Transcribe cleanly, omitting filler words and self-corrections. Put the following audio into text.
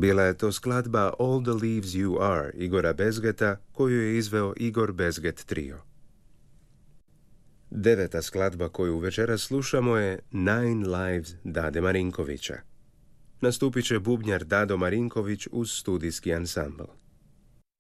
Bila je to skladba All the Leaves You Are Igora Bezgeta, koju je izveo Igor Bezget Trio. 9. skladba koju večeras slušamo je Nine Lives Dade Marinkovića. Nastupit će bubnjar Dado Marinković uz studijski ansambl.